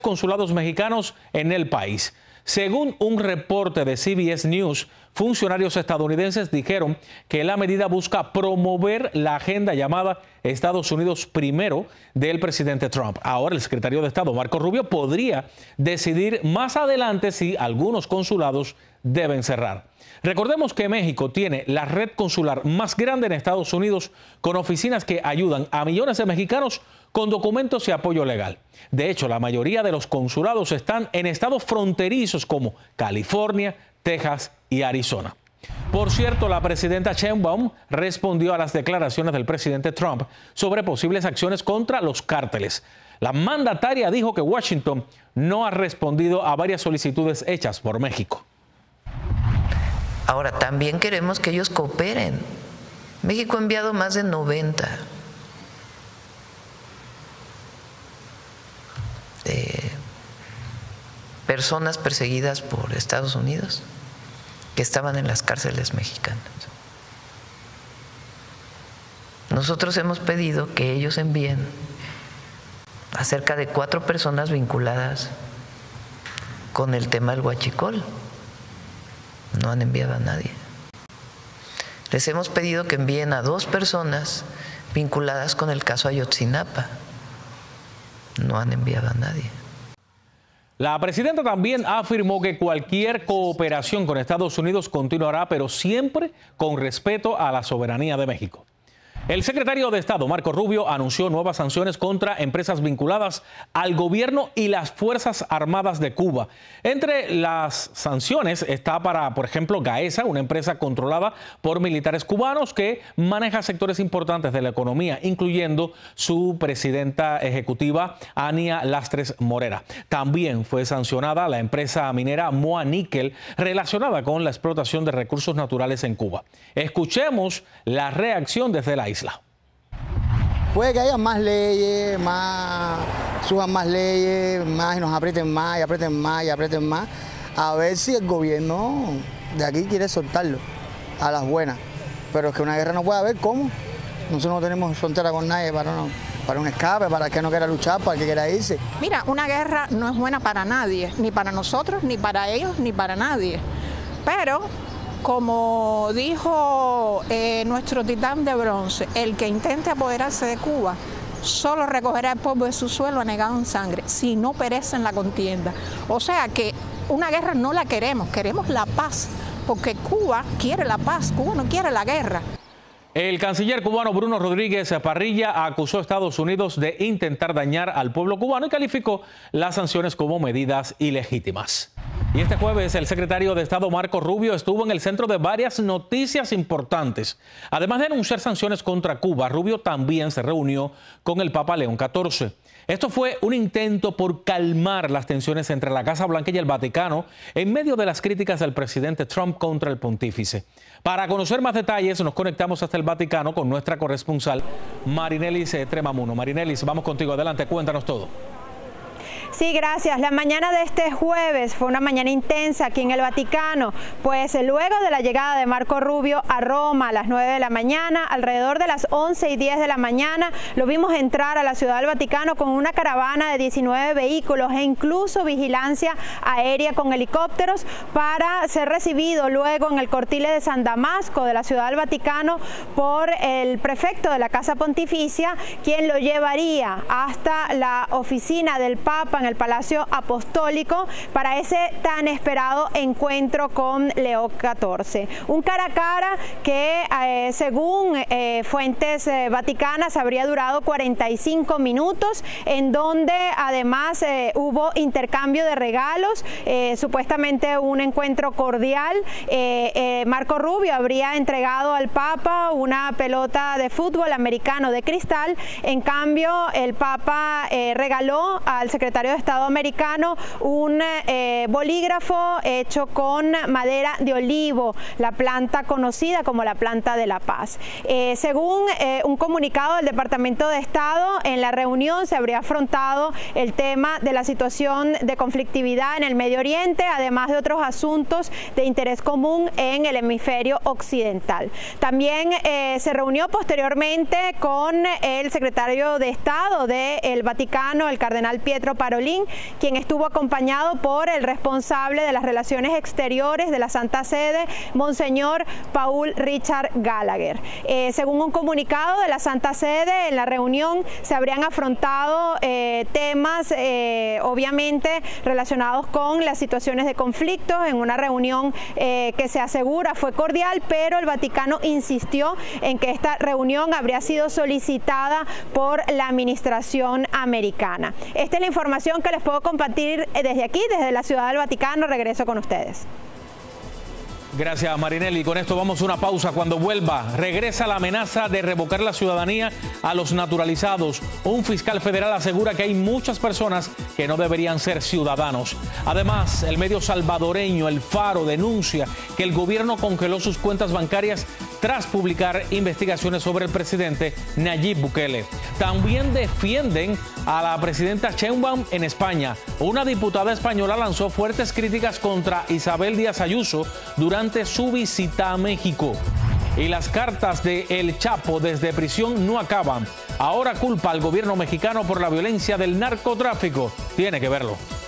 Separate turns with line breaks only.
consulados mexicanos en el país. Según un reporte de CBS News, funcionarios estadounidenses dijeron que la medida busca promover la agenda llamada Estados Unidos Primero del presidente Trump. Ahora el secretario de Estado, Marco Rubio, podría decidir más adelante si algunos consulados deben cerrar. Recordemos que México tiene la red consular más grande en Estados Unidos, con oficinas que ayudan a millones de mexicanos con documentos y apoyo legal. De hecho, la mayoría de los consulados están en estados fronterizos como California, Texas y Arizona. Por cierto, la presidenta Sheinbaum respondió a las declaraciones del presidente Trump sobre posibles acciones contra los cárteles. La mandataria dijo que Washington no ha respondido a varias solicitudes hechas por México.
Ahora, también queremos que ellos cooperen. México ha enviado más de 90 personas perseguidas por Estados Unidos que estaban en las cárceles mexicanas. Nosotros hemos pedido que ellos envíen a cerca de 4 personas vinculadas con el tema del huachicol. No han enviado a nadie. Les hemos pedido que envíen a 2 personas vinculadas con el caso Ayotzinapa. No han enviado a nadie.
La presidenta también afirmó que cualquier cooperación con Estados Unidos continuará, pero siempre con respeto a la soberanía de México. El secretario de Estado, Marco Rubio, anunció nuevas sanciones contra empresas vinculadas al gobierno y las Fuerzas Armadas de Cuba. Entre las sanciones está para, por ejemplo, Gaesa, una empresa controlada por militares cubanos que maneja sectores importantes de la economía, incluyendo su presidenta ejecutiva, Ania Lastres Morera. También fue sancionada la empresa minera Moa Níquel, relacionada con la explotación de recursos naturales en Cuba. Escuchemos la reacción desde la isla.
Puede que haya más leyes, suban más leyes, más y nos aprieten más y aprieten más y aprieten más, a ver si el gobierno de aquí quiere soltarlo a las buenas. Pero es que una guerra no puede haber, ¿cómo? Nosotros no tenemos frontera con nadie para un escape, para el que no quiera luchar, para el que quiera irse.
Mira, una guerra no es buena para nadie, ni para nosotros, ni para ellos, ni para nadie. Pero como dijo nuestro titán de bronce, el que intente apoderarse de Cuba solo recogerá el polvo de su suelo anegado en sangre, si no perece en la contienda. O sea que una guerra no la queremos, queremos la paz, porque Cuba quiere la paz, Cuba no quiere la guerra.
El canciller cubano Bruno Rodríguez Parrilla acusó a Estados Unidos de intentar dañar al pueblo cubano y calificó las sanciones como medidas ilegítimas. Y este jueves el secretario de Estado Marco Rubio estuvo en el centro de varias noticias importantes. Además de anunciar sanciones contra Cuba, Rubio también se reunió con el Papa León XIV. Esto fue un intento por calmar las tensiones entre la Casa Blanca y el Vaticano en medio de las críticas del presidente Trump contra el pontífice. Para conocer más detalles nos conectamos hasta el Vaticano con nuestra corresponsal Marinelis Tremamuno. Marinelis, vamos contigo, adelante, cuéntanos todo.
Sí, gracias. La mañana de este jueves fue una mañana intensa aquí en el Vaticano, pues luego de la llegada de Marco Rubio a Roma a las 9 de la mañana, alrededor de las 11:10 de la mañana, lo vimos entrar a la ciudad del Vaticano con una caravana de 19 vehículos e incluso vigilancia aérea con helicópteros para ser recibido luego en el cortile de San Damasco de la ciudad del Vaticano por el prefecto de la Casa Pontificia, quien lo llevaría hasta la oficina del Papa en el Palacio Apostólico para ese tan esperado encuentro con León XIV. Un cara a cara que según fuentes vaticanas habría durado 45 minutos, en donde además hubo intercambio de regalos, supuestamente un encuentro cordial. Marco Rubio habría entregado al Papa una pelota de fútbol americano de cristal. En cambio, el Papa regaló al secretario de Estado americano un bolígrafo hecho con madera de olivo, la planta conocida como la planta de la paz. Según un comunicado del Departamento de Estado, en la reunión se habría afrontado el tema de la situación de conflictividad en el Medio Oriente, además de otros asuntos de interés común en el hemisferio occidental. También se reunió posteriormente con el secretario de Estado del Vaticano, el cardenal Pietro Parolin, Berlín, quien estuvo acompañado por el responsable de las relaciones exteriores de la Santa Sede, Monseñor Paul Richard Gallagher. Según un comunicado de la Santa Sede, en la reunión se habrían afrontado temas obviamente relacionados con las situaciones de conflicto, en una reunión que se asegura fue cordial, pero el Vaticano insistió en que esta reunión habría sido solicitada por la administración americana. Esta es la información que les puedo compartir desde aquí, desde la Ciudad del Vaticano. Regreso con ustedes.
Gracias, Marinelli. Con esto vamos a una pausa. Cuando vuelva, regresa la amenaza de revocar la ciudadanía a los naturalizados. Un fiscal federal asegura que hay muchas personas que no deberían ser ciudadanos. Además, el medio salvadoreño El Faro denuncia que el gobierno congeló sus cuentas bancarias tras publicar investigaciones sobre el presidente Nayib Bukele. También defienden a la presidenta Sheinbaum en España. Una diputada española lanzó fuertes críticas contra Isabel Díaz Ayuso durante su visita a México. Y las cartas de El Chapo desde prisión no acaban. Ahora culpa al gobierno mexicano por la violencia del narcotráfico. Tiene que verlo.